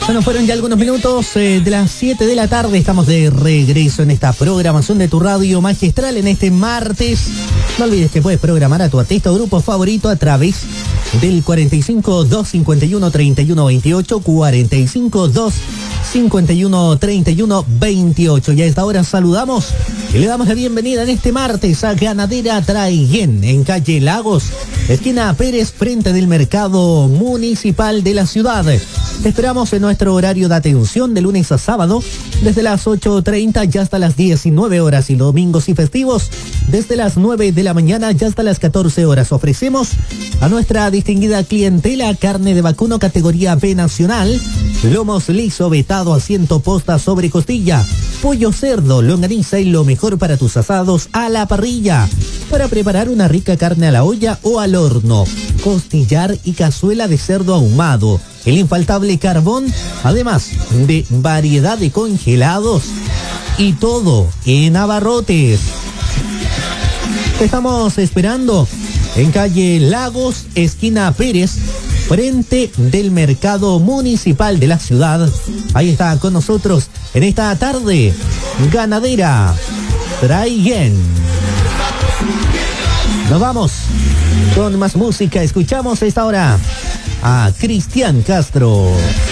Bueno, fueron ya algunos minutos de las 7 de la tarde. Estamos de regreso en esta programación de tu radio magistral en este martes. No olvides que puedes programar a tu artista o grupo favorito a través del 45 251 31 28, 45 251 31 28. Y a esta hora saludamos y le damos la bienvenida en este martes a Ganadera Traiguén, en calle Lagos, esquina Pérez, frente del mercado municipal de la ciudad. Te esperamos en nuestro horario de atención de lunes a sábado, desde las 8:30 y hasta las 19 horas, y domingos y festivos desde las 9 de la mañana y hasta las 14 horas. Ofrecemos a nuestra distinguida clientela carne de vacuno categoría B nacional, lomos liso, vetado, asiento, posta sobre costilla, pollo, cerdo, longaniza y lo mejor para tus asados a la parrilla. Para preparar una rica carne a la olla o al horno, costillar y cazuela de cerdo ahumado, el infaltable carbón, además de variedad de congelados y todo en abarrotes. Te estamos esperando en calle Lagos, esquina Pérez, frente del mercado municipal de la ciudad. Ahí está con nosotros en esta tarde Ganadera Traiguén. Nos vamos con más música. Escuchamos a esta hora a Cristian Castro.